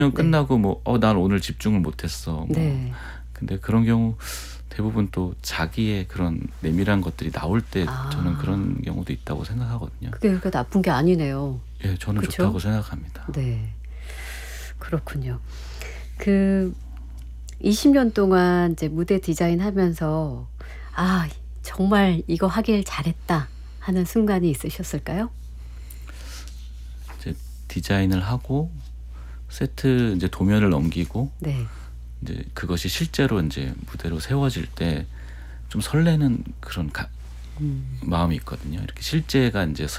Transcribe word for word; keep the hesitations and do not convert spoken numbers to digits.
네. 끝나고 뭐 어 난 오늘 집중을 못했어. 뭐 네. 근데 그런 경우 대부분 또 자기의 그런 내밀한 것들이 나올 때 저는 아. 그런 경우도 있다고 생각하거든요. 그게 그렇게 나쁜 게 아니네요. 예 저는 그쵸? 좋다고 생각합니다. 네. 그렇군요. 그 이십 년 동안 이제 무대 디자인하면서 '아 정말 이거 하길 잘했다.' 하는 순간이 있으셨을까요? 이제 디자인을 하고 세트 인제 도면을 넘기고 네. 인제 그것이 실제로 인제 무대로 세워질 때 좀 설레는 그런 가 음. 마음이 있거든요. 이렇게 실제가 인제 서